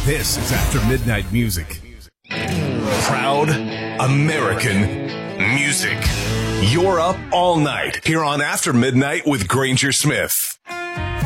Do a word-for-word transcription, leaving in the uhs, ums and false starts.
This is After Midnight Music. Proud American music. You're up all night here on After Midnight with Granger Smith.